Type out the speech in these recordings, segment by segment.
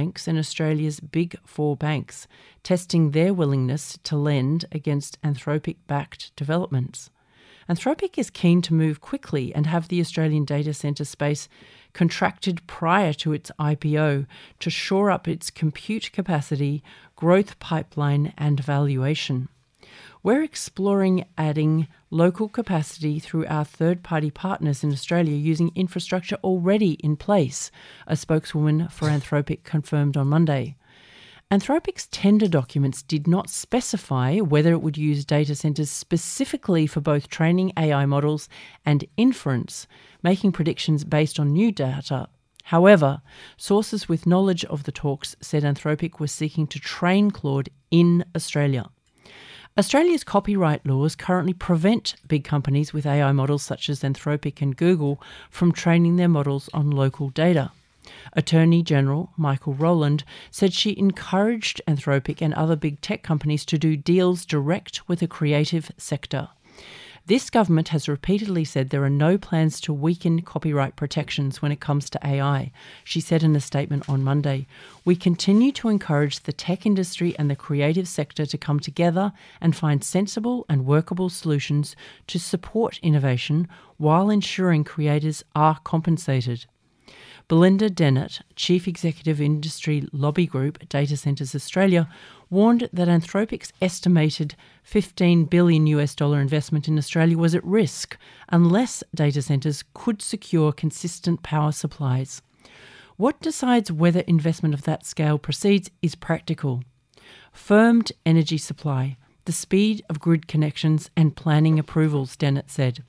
banks and Australia's big four banks, testing their willingness to lend against Anthropic-backed developments. Anthropic is keen to move quickly and have the Australian data centre space contracted prior to its IPO to shore up its compute capacity, growth pipeline and valuation. We're exploring adding local capacity through our third-party partners in Australia using infrastructure already in place, a spokeswoman for Anthropic confirmed on Monday. Anthropic's tender documents did not specify whether it would use data centres specifically for both training AI models and inference, making predictions based on new data. However, sources with knowledge of the talks said Anthropic was seeking to train Claude in Australia. Australia's copyright laws currently prevent big companies with AI models such as Anthropic and Google from training their models on local data. Attorney General Michael Rowland said she encouraged Anthropic and other big tech companies to do deals direct with the creative sector. This government has repeatedly said there are no plans to weaken copyright protections when it comes to AI, she said in a statement on Monday. We continue to encourage the tech industry and the creative sector to come together and find sensible and workable solutions to support innovation while ensuring creators are compensated. Belinda Dennett, Chief Executive Industry Lobby Group Data Centres Australia, warned that Anthropic's estimated $15 billion investment in Australia was at risk unless data centres could secure consistent power supplies. What decides whether investment of that scale proceeds is practical. Firmed energy supply, the speed of grid connections and planning approvals, Dennett said.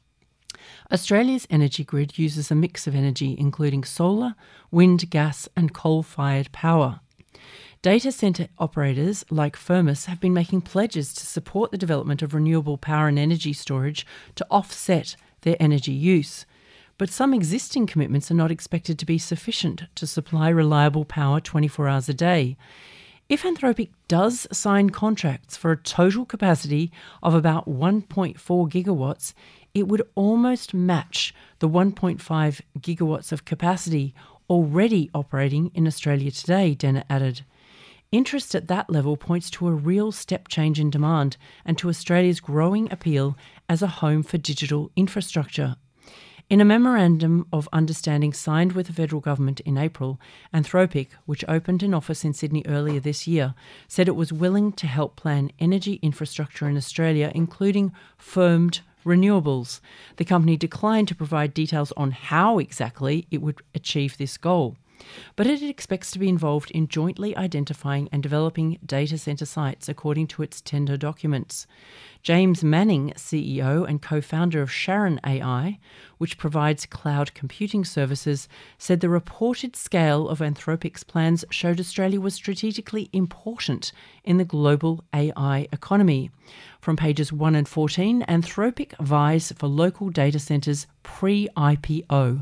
Australia's energy grid uses a mix of energy including solar, wind, gas and coal-fired power. Data centre operators like Firmus have been making pledges to support the development of renewable power and energy storage to offset their energy use. But some existing commitments are not expected to be sufficient to supply reliable power 24 hours a day. If Anthropic does sign contracts for a total capacity of about 1.4 gigawatts, it would almost match the 1.5 gigawatts of capacity already operating in Australia today, Dennett added. Interest at that level points to a real step change in demand and to Australia's growing appeal as a home for digital infrastructure. In a memorandum of understanding signed with the federal government in April, Anthropic, which opened an office in Sydney earlier this year, said it was willing to help plan energy infrastructure in Australia, including firmed renewables. The company declined to provide details on how exactly it would achieve this goal, but it expects to be involved in jointly identifying and developing data centre sites according to its tender documents. James Manning, CEO and co-founder of Sharon AI, which provides cloud computing services, said the reported scale of Anthropic's plans showed Australia was strategically important in the global AI economy. From pages 1 and 14, Anthropic vies for local data centres pre-IPO.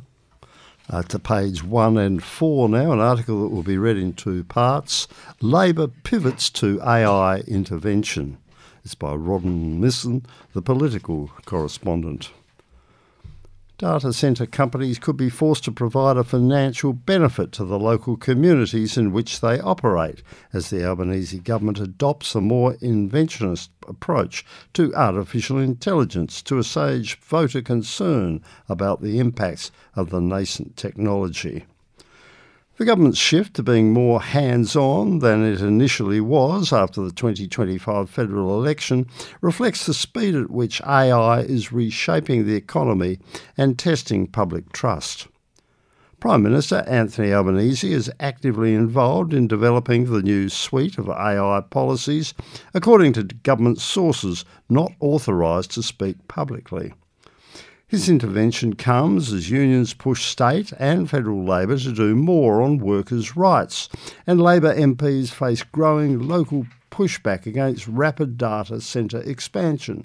To page 1 and 4 now, an article that will be read in two parts. Labor pivots to AI intervention. It's by Rodden Misson, the political correspondent. Data centre companies could be forced to provide a financial benefit to the local communities in which they operate as the Albanese government adopts a more interventionist approach to artificial intelligence to assuage voter concern about the impacts of the nascent technology. The government's shift to being more hands-on than it initially was after the 2025 federal election reflects the speed at which AI is reshaping the economy and testing public trust. Prime Minister Anthony Albanese is actively involved in developing the new suite of AI policies, according to government sources not authorised to speak publicly. His intervention comes as unions push state and federal Labor to do more on workers' rights, and Labor MPs face growing local pushback against rapid data centre expansion.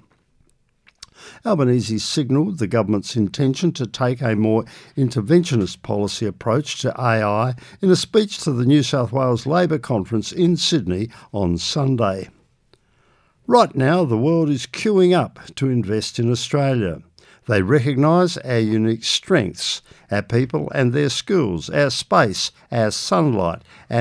Albanese signalled the government's intention to take a more interventionist policy approach to AI in a speech to the New South Wales Labor Conference in Sydney on Sunday. Right now, the world is queuing up to invest in Australia. They recognise our unique strengths, our people and their skills, our space, our sunlight, and